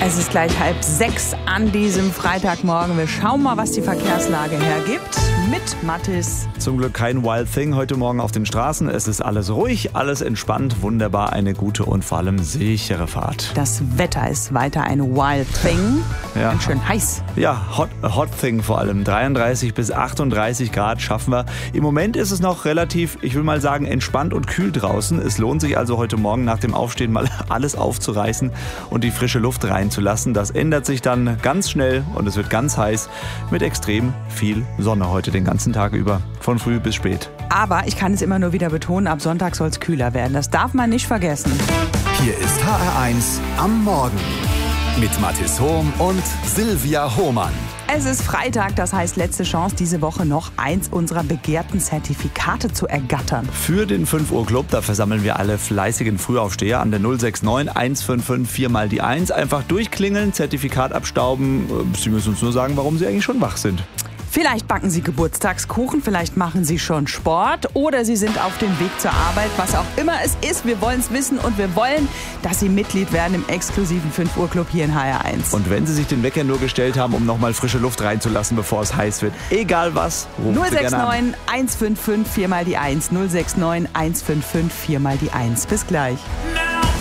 Es ist gleich 5:30 an diesem Freitagmorgen. Wir schauen mal, was die Verkehrslage hergibt mit Mathis. Zum Glück kein Wild Thing heute Morgen auf den Straßen. Es ist alles ruhig, alles entspannt, wunderbar, eine gute und vor allem sichere Fahrt. Das Wetter ist weiter ein Wild Thing. Ja. Ganz schön heiß. Ja, hot Thing vor allem. 33 bis 38 Grad schaffen wir. Im Moment ist es noch relativ, ich will mal sagen, entspannt und kühl draußen. Es lohnt sich also heute Morgen nach dem Aufstehen mal alles aufzureißen und die frische Luft reinzulassen. Das ändert sich dann ganz schnell und es wird ganz heiß mit extrem viel Sonne heute den ganzen Tag über. Von früh bis spät. Aber ich kann es immer nur wieder betonen, ab Sonntag soll es kühler werden. Das darf man nicht vergessen. Hier ist HR1 am Morgen mit Mathis Hohm und Silvia Hohmann. Es ist Freitag, das heißt letzte Chance, diese Woche noch eins unserer begehrten Zertifikate zu ergattern. Für den 5 Uhr Club, da versammeln wir alle fleißigen Frühaufsteher an der 069 155 4 mal die 1. Einfach durchklingeln, Zertifikat abstauben. Sie müssen uns nur sagen, warum Sie eigentlich schon wach sind. Vielleicht backen Sie Geburtstagskuchen, vielleicht machen Sie schon Sport oder Sie sind auf dem Weg zur Arbeit, was auch immer es ist. Wir wollen es wissen und wir wollen, dass Sie Mitglied werden im exklusiven 5 Uhr Club hier in HR1. Und wenn Sie sich den Wecker nur gestellt haben, um nochmal frische Luft reinzulassen, bevor es heiß wird, egal was, rufen Sie gerne an. 069 155 4 mal die 1, 069 155 4 mal die 1. Bis gleich.